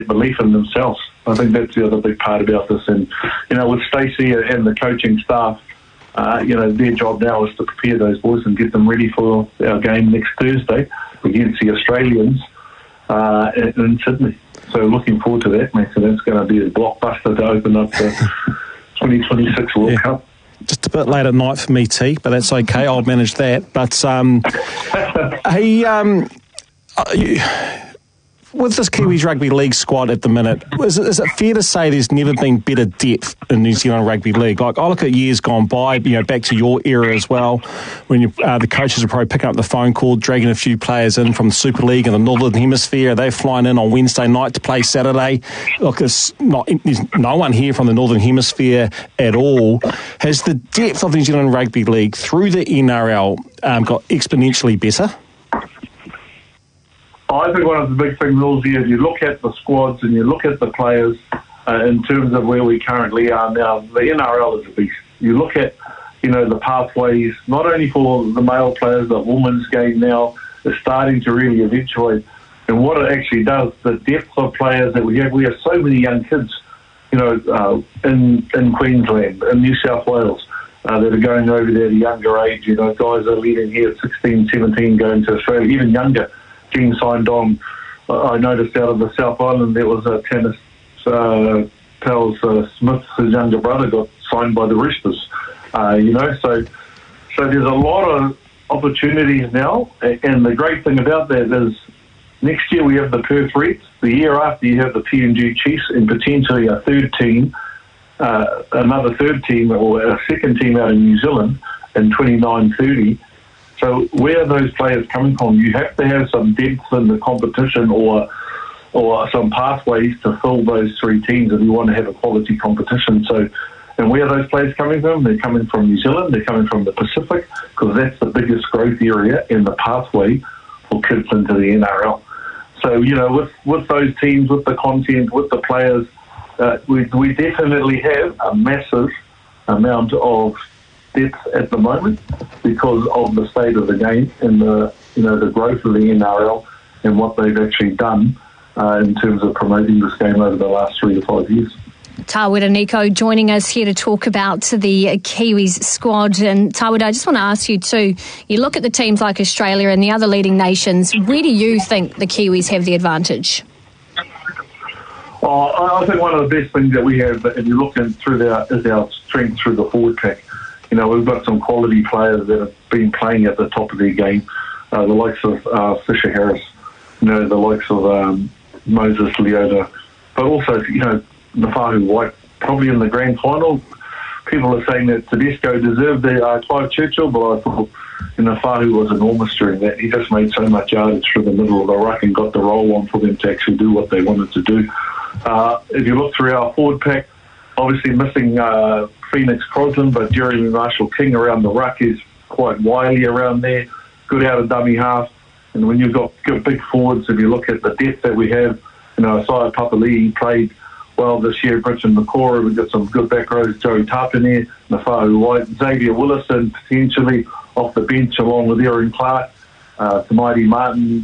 belief in themselves. I think that's the other big part about this. And, with Stacey and the coaching staff, their job now is to prepare those boys and get them ready for our game next Thursday against the Australians in Sydney. So looking forward to that, mate. So that's going to be a blockbuster to open up the 2026 World Cup. Just a bit late at night for me, T, but that's okay. I'll manage that. But with this Kiwis Rugby League squad at the minute, is it fair to say there's never been better depth in New Zealand Rugby League? Like, I look at years gone by, back to your era as well, when the coaches are probably picking up the phone call, dragging a few players in from the Super League in the Northern Hemisphere. They're flying in on Wednesday night to play Saturday. Look, there's no one here from the Northern Hemisphere at all. Has the depth of New Zealand Rugby League through the NRL got exponentially better? I think one of the big things, Lawsy, is you look at the squads and you look at the players in terms of where we currently are now. The NRL is a beast. You look at, the pathways, not only for the male players, the women's game now is starting to really eventuate. And what it actually does, the depth of players that we have so many young kids, in Queensland, in New South Wales, that are going over there at a younger age. Guys are leaving here at 16, 17, going to Australia, even younger. Being signed on, I noticed out of the South Island there was a tennis Pels Smith, his younger brother, got signed by the Roosters. So there's a lot of opportunities now, and the great thing about that is next year we have the Perth Reds, the year after you have the PNG Chiefs, and potentially a third team, another third team or a second team out in New Zealand in 29-30. So where are those players coming from? You have to have some depth in the competition or some pathways to fill those three teams if you want to have a quality competition. So, and where are those players coming from? They're coming from New Zealand. They're coming from the Pacific, because that's the biggest growth area in the pathway for kids into the NRL. So, with those teams, with the content, with the players, we definitely have a massive amount of depth at the moment because of the state of the game and the growth of the NRL and what they've actually done in terms of promoting this game over the last 3 to 5 years. Tawera Nico joining us here to talk about the Kiwis squad. And Tawera, I just want to ask you too, you look at the teams like Australia and the other leading nations, where do you think the Kiwis have the advantage? I think one of the best things that we have, and you look in through is our strength through the forward pack. We've got some quality players that have been playing at the top of their game, the likes of Fisher Harris, the likes of Moses Leota, but also, Nafahu White, probably in the grand final. People are saying that Tedesco deserved the Clive Churchill, but I thought Nafahu was enormous during that. He just made so much yardage through the middle of the ruck and got the roll on for them to actually do what they wanted to do. If you look through our forward pack, obviously missing Phoenix Crosland, but Jeremy Marshall-King around the ruck is quite wily around there, good out of dummy half. And when you've got good big forwards, if you look at the depth that we have, Isaiah Papali'i played well this year, Bridget Nakora, we've got some good back rows, Joey Tapine, Nafahu White, Xavier Willison potentially off the bench along with Aaron Clark, Tamaiti Martin.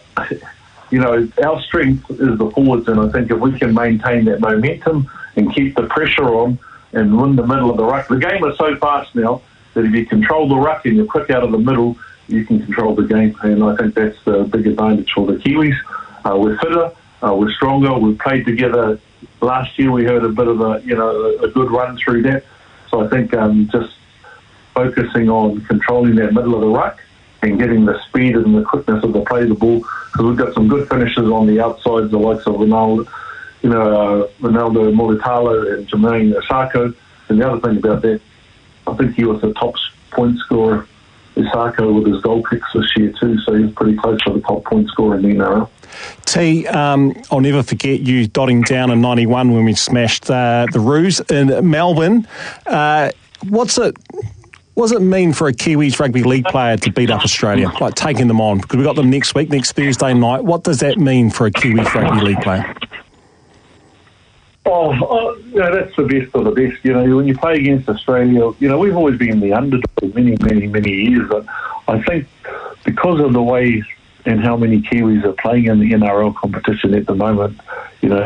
Our strength is the forwards, and I think if we can maintain that momentum and keep the pressure on and win the middle of the ruck. The game is so fast now that if you control the ruck and you're quick out of the middle, you can control the game. And I think that's the big advantage for the Kiwis. We're fitter, we're stronger, we've played together. Last year we had a bit of a good run through that. So I think just focusing on controlling that middle of the ruck and getting the speed and the quickness of the play of the ball, because we've got some good finishes on the outsides, the likes of Ronaldo Mulitalo and Jermaine Osako. And the other thing about that, I think he was the top point scorer, Osako, with his goal kicks this year too, so he's pretty close to the top point scorer in the NRL. T, I'll never forget you dotting down in 91 when we smashed the Roos in Melbourne. What's it mean for a Kiwis Rugby League player to beat up Australia, like taking them on? Because we've got them next week, next Thursday night. What does that mean for a Kiwis Rugby League player? That's the best of the best. When you play against Australia, we've always been the underdog many, many, many years. But I think because of the way and how many Kiwis are playing in the NRL competition at the moment, you know,